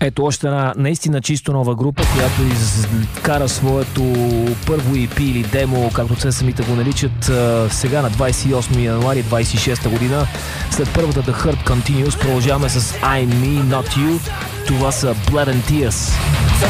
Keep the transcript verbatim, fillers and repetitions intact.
Ето още една наистина чисто нова група, която изкара своето първо и пи или демо, както те самите го наричат, сега на двадесет и осми януари двадесет и шеста година. След първата The Hurt Continues продължаваме с I'm Me Not You. Това са Blood and Tears.